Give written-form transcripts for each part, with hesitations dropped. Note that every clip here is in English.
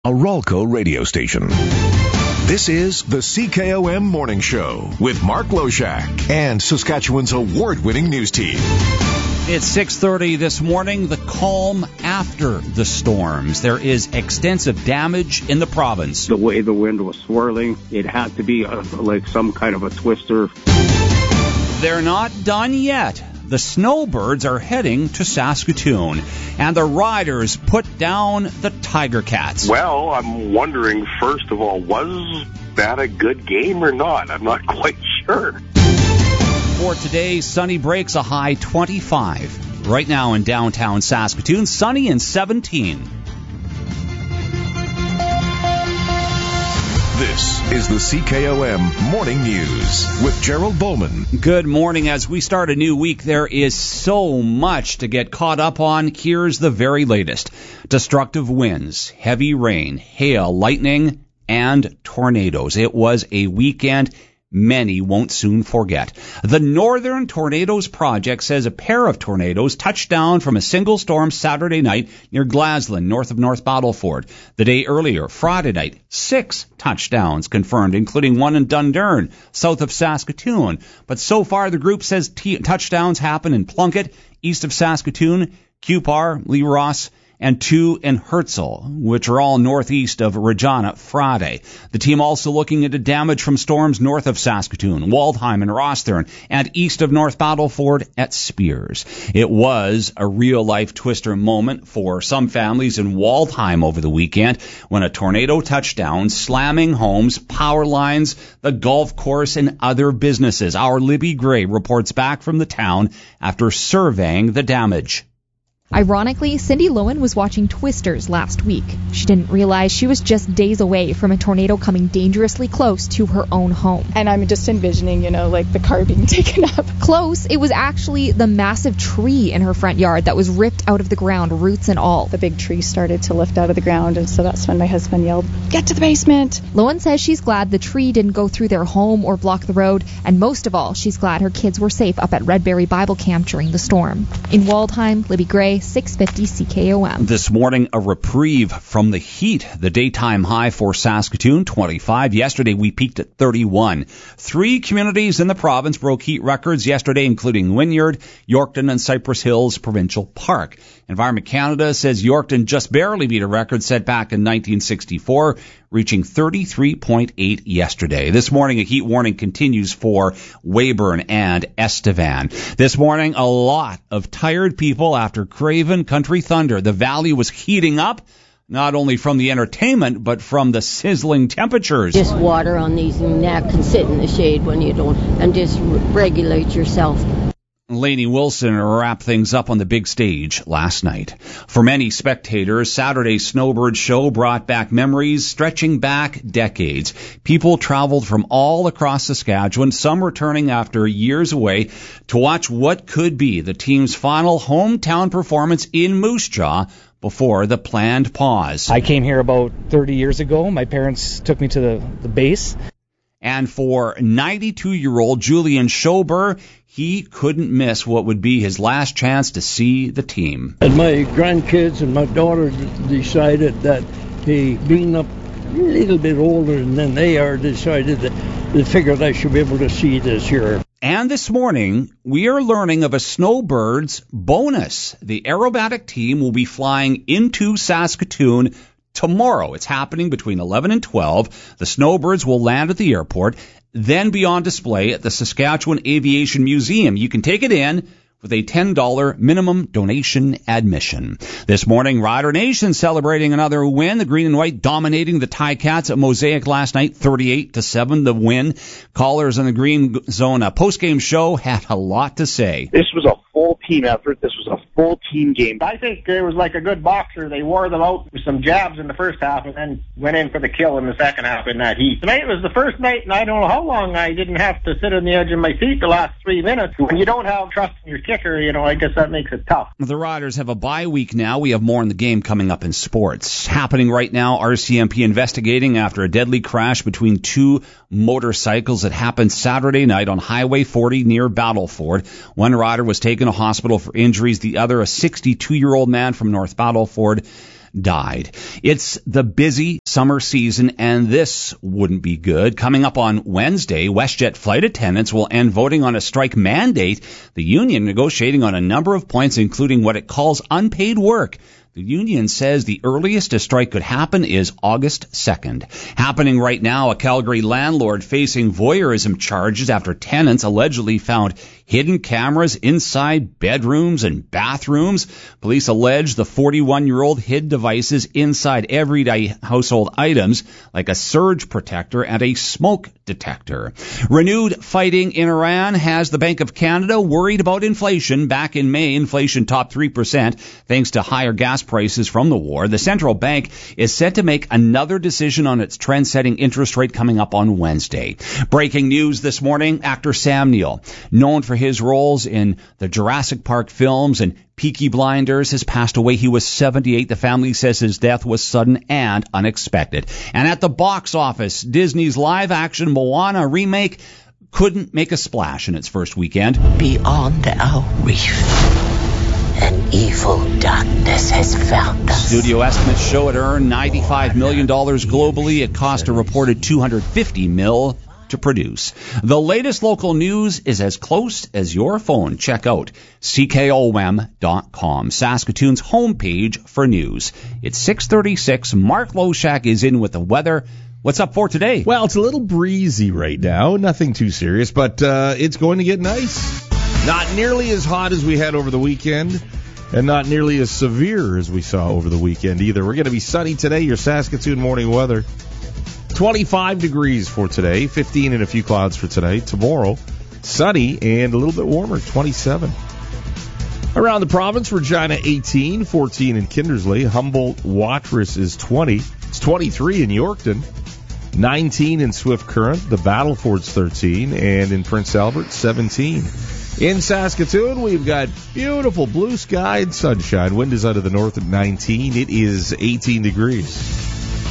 A Ralco radio station. This is the CKOM Morning Show with Mark Loshak and Saskatchewan's award-winning news team. It's 6:30 this morning, the calm after the storms. There is extensive damage in the province. The way the wind was swirling, it had to be like some kind of a twister. They're not done yet. The snowbirds are heading to Saskatoon, and the Riders put down the Tiger Cats. Well, I'm wondering, first of all, was that a good game or not? I'm not quite sure. For today, sunny breaks, a high 25. Right now in downtown Saskatoon, sunny and 17. This is the CKOM Morning News with Gerald Bowman. Good morning. As we start a new week, there is so much to get caught up on. Here's the very latest. Destructive winds, heavy rain, hail, lightning, and tornadoes. It was a weekend many won't soon forget. The Northern Tornadoes Project says a pair of tornadoes touched down from a single storm Saturday night near Glasland, north of North Battleford. The day earlier, Friday night, 6 touchdowns confirmed, including one in Dundurn, south of Saskatoon. But so far, the group says touchdowns happen in Plunkett, east of Saskatoon, Cupar, Lee Ross, and 2 in Herzl, which are all northeast of Regina Friday. The team also looking into damage from storms north of Saskatoon, Waldheim and Rosthern, and east of North Battleford at Spears. It was a real-life twister moment for some families in Waldheim over the weekend when a tornado touched down, slamming homes, power lines, the golf course, and other businesses. Our Libby Gray reports back from the town after surveying the damage. Ironically, Cindy Lowen was watching Twisters last week. She didn't realize she was just days away from a tornado coming dangerously close to her own home. And I'm just envisioning, like the car being taken up. Close, it was actually the massive tree in her front yard that was ripped out of the ground, roots and all. The big tree started to lift out of the ground, and so that's when my husband yelled, "Get to the basement!" Lowen says she's glad the tree didn't go through their home or block the road, and most of all, she's glad her kids were safe up at Redberry Bible Camp during the storm. In Waldheim, Libby Gray, 650 CKOM. This morning, a reprieve from the heat. The daytime high for Saskatoon, 25. Yesterday, we peaked at 31. 3 communities in the province broke heat records yesterday, including Wynyard, Yorkton, and Cypress Hills Provincial Park. Environment Canada says Yorkton just barely beat a record set back in 1964, reaching 33.8 yesterday. This morning, a heat warning continues for Weyburn and Estevan. This morning, a lot of tired people after Craven Country Thunder. The valley was heating up, not only from the entertainment, but from the sizzling temperatures. Just water on these neck and sit in the shade when you don't, and just regulate yourself. Lainey Wilson wrapped things up on the big stage last night. For many spectators, Saturday's Snowbird show brought back memories stretching back decades. People traveled from all across Saskatchewan, some returning after years away, to watch what could be the team's final hometown performance in Moose Jaw before the planned pause. I came here about 30 years ago. My parents took me to the base. And for 92-year-old Julian Schober, he couldn't miss what would be his last chance to see the team. And my grandkids and my daughter decided that being up a little bit older than they are, decided that they figured I should be able to see this year. And this morning, we are learning of a Snowbirds bonus. The aerobatic team will be flying into Saskatoon tomorrow. It's happening between 11 and 12. The Snowbirds will land at the airport, then be on display at the Saskatchewan Aviation Museum. You can take it in with a $10 minimum donation admission. This morning, Rider Nation celebrating another win. The green and white dominating the Ticats at Mosaic last night, 38-7, the win. Callers in the Green Zone post-game show had a lot to say. This was a full team effort. This was a full team game. I think it was like a good boxer. They wore them out with some jabs in the first half and then went in for the kill in the second half in that heat. Tonight was the first night, and I don't know how long I didn't have to sit on the edge of my seat the last 3 minutes. When you don't have trust in your kicker, I guess that makes it tough. The Riders have a bye week now. We have more in the game coming up in sports. Happening right now, RCMP investigating after a deadly crash between 2 motorcycles that happened Saturday night on Highway 40 near Battleford. One rider was taken to hospital for injuries. The other, a 62-year-old man from North Battleford, died. It's the busy summer season, and this wouldn't be good. Coming up on Wednesday, WestJet flight attendants will end voting on a strike mandate. The union negotiating on a number of points, including what it calls unpaid work. The union says the earliest a strike could happen is August 2nd. Happening right now, a Calgary landlord facing voyeurism charges after tenants allegedly found hidden cameras inside bedrooms and bathrooms. Police allege the 41-year-old hid devices inside everyday household items like a surge protector and a smoke detector. Renewed fighting in Iran has the Bank of Canada worried about inflation. Back in May, inflation topped 3% thanks to higher gas prices from the war. The central bank is set to make another decision on its trend-setting interest rate coming up on Wednesday. Breaking news this morning, actor Sam Neill, known for his roles in the Jurassic Park films and Peaky Blinders, has passed away. He was 78. The family says his death was sudden and unexpected. And at the box office, Disney's live-action Moana remake couldn't make a splash in its first weekend. Beyond our reef, an evil darkness has found us. Studio estimates show it earned $95 million globally. It cost a reported $250 million to produce. The latest local news is as close as your phone. Check out CKOM.com, Saskatoon's homepage for news. It's 6:36. Mark Loshak is in with the weather. What's up for today? Well, it's a little breezy right now. Nothing too serious, but it's going to get nice. Not nearly as hot as we had over the weekend, and not nearly as severe as we saw over the weekend either. We're going to be sunny today, your Saskatoon morning weather. 25 degrees for today, 15 and a few clouds for today. Tomorrow, sunny and a little bit warmer, 27. Around the province, Regina 18, 14 in Kindersley. Humboldt-Watrous is 20. It's 23 in Yorkton, 19 in Swift Current. The Battleford's 13, and in Prince Albert, 17. In Saskatoon, we've got beautiful blue sky and sunshine. Wind is out of the north at 19. It is 18 degrees.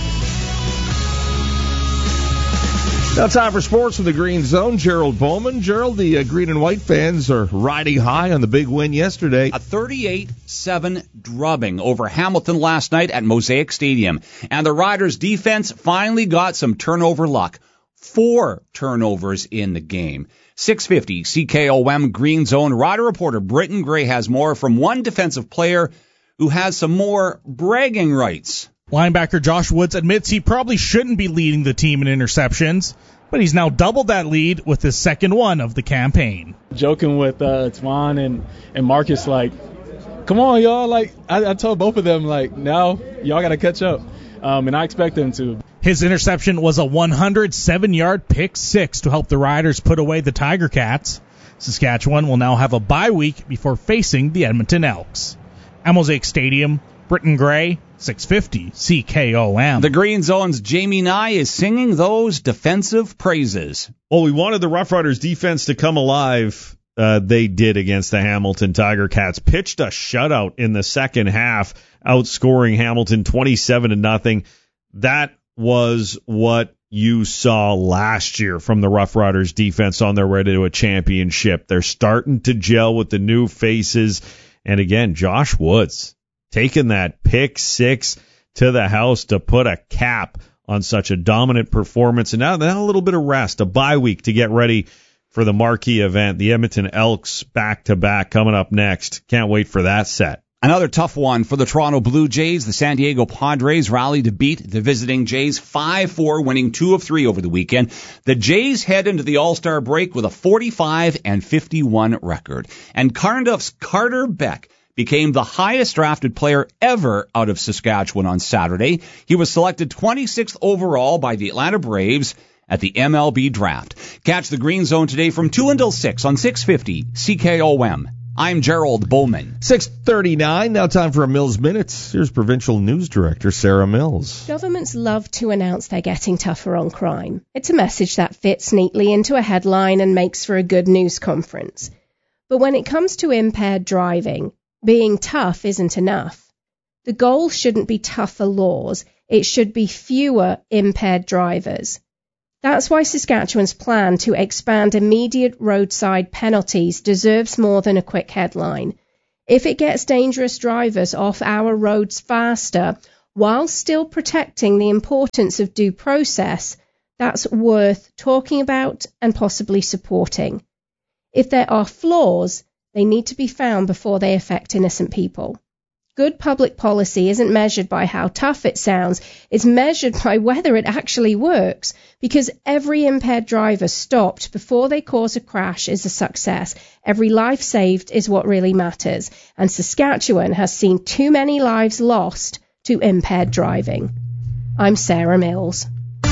Now time for sports from the Green Zone. Gerald Bowman. Gerald, the green and white fans are riding high on the big win yesterday. A 38-7 drubbing over Hamilton last night at Mosaic Stadium. And the Riders' defense finally got some turnover luck. 4 turnovers in the game. 650 CKOM Green Zone. Rider reporter Britton Gray has more from one defensive player who has some more bragging rights. Linebacker Josh Woods admits he probably shouldn't be leading the team in interceptions, but he's now doubled that lead with his second one of the campaign. Joking with Twan and Marcus, like, come on, y'all. Like, I told both of them, like, now y'all got to catch up, and I expect them to. His interception was a 107-yard pick six to help the Riders put away the Tiger Cats. Saskatchewan will now have a bye week before facing the Edmonton Elks. At Mosaic Stadium, Britton Gray, 650 CKOM. The Green Zone's Jamie Nye is singing those defensive praises. Well, we wanted the Rough Riders defense to come alive. They did against the Hamilton Tiger Cats. Pitched a shutout in the second half, outscoring Hamilton 27-0. That was what you saw last year from the Rough Riders defense on their way to a championship. They're starting to gel with the new faces. And again, Josh Woods taking that pick six to the house to put a cap on such a dominant performance. And now a little bit of rest, a bye week to get ready for the marquee event. The Edmonton Elks back-to-back coming up next. Can't wait for that set. Another tough one for the Toronto Blue Jays. The San Diego Padres rallied to beat the visiting Jays 5-4, winning 2 of 3 over the weekend. The Jays head into the All-Star break with a 45-51 record. And Cardiff's Carter Beck became the highest drafted player ever out of Saskatchewan on Saturday. He was selected 26th overall by the Atlanta Braves at the MLB draft. Catch the Green Zone today from 2 until 6 on 650 CKOM. I'm Gerald Bowman. 6:39, now time for a Mills Minutes. Here's Provincial News Director Sarah Mills. Governments love to announce they're getting tougher on crime. It's a message that fits neatly into a headline and makes for a good news conference. But when it comes to impaired driving, being tough isn't enough. The goal shouldn't be tougher laws, it should be fewer impaired drivers. That's why Saskatchewan's plan to expand immediate roadside penalties deserves more than a quick headline. If it gets dangerous drivers off our roads faster, while still protecting the importance of due process, that's worth talking about and possibly supporting. If there are flaws, they need to be found before they affect innocent people. Good public policy isn't measured by how tough it sounds, it's measured by whether it actually works, because every impaired driver stopped before they cause a crash is a success. Every life saved is what really matters, and Saskatchewan has seen too many lives lost to impaired driving. I'm Sarah Mills.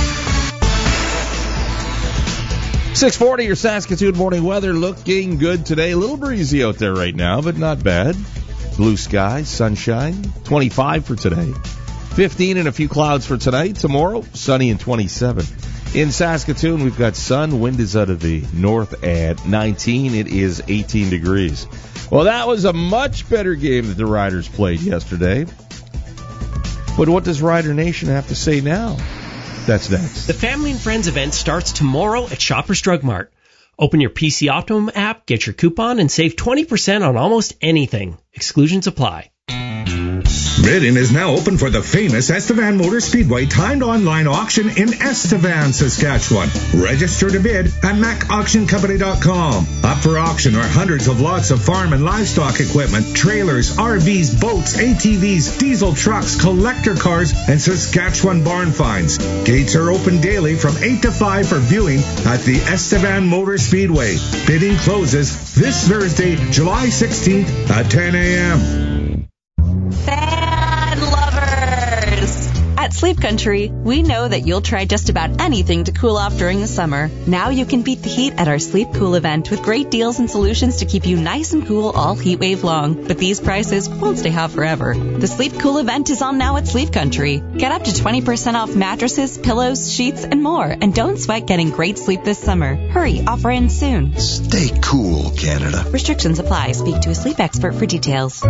6:40, your Saskatoon morning weather looking good today. A little breezy out there right now, but not bad. Blue sky, sunshine, 25 for today. 15 and a few clouds for tonight. Tomorrow, sunny and 27. In Saskatoon, we've got sun. Wind is out of the north at 19. It is 18 degrees. Well, that was a much better game that the Riders played yesterday. But what does Rider Nation have to say now? That's next. The Family and Friends event starts tomorrow at Shoppers Drug Mart. Open your PC Optimum app, get your coupon, and save 20% on almost anything. Exclusions apply. Bidding is now open for the famous Estevan Motor Speedway timed online auction in Estevan, Saskatchewan. Register to bid at macauctioncompany.com. Up for auction are hundreds of lots of farm and livestock equipment, trailers, RVs, boats, ATVs, diesel trucks, collector cars, and Saskatchewan barn finds. Gates are open daily from 8 to 5 for viewing at the Estevan Motor Speedway. Bidding closes this Thursday, July 16th at 10 a.m. Fan lovers! At Sleep Country, we know that you'll try just about anything to cool off during the summer. Now you can beat the heat at our Sleep Cool event with great deals and solutions to keep you nice and cool all heat wave long. But these prices won't stay hot forever. The Sleep Cool event is on now at Sleep Country. Get up to 20% off mattresses, pillows, sheets, and more. And don't sweat getting great sleep this summer. Hurry, offer ends soon. Stay cool, Canada. Restrictions apply. Speak to a sleep expert for details.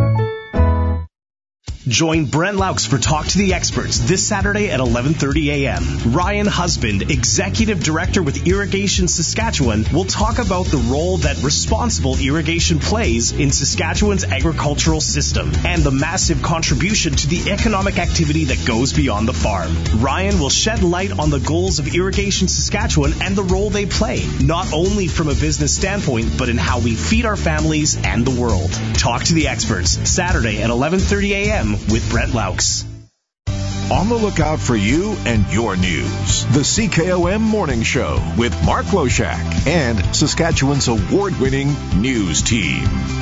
Join Brent Laux for Talk to the Experts this Saturday at 11:30 a.m. Ryan Husband, Executive Director with Irrigation Saskatchewan, will talk about the role that responsible irrigation plays in Saskatchewan's agricultural system and the massive contribution to the economic activity that goes beyond the farm. Ryan will shed light on the goals of Irrigation Saskatchewan and the role they play, not only from a business standpoint, but in how we feed our families and the world. Talk to the Experts, Saturday at 11:30 a.m. with Brent Laux. On the lookout for you and your news. The CKOM Morning Show with Mark Loshak and Saskatchewan's award-winning news team.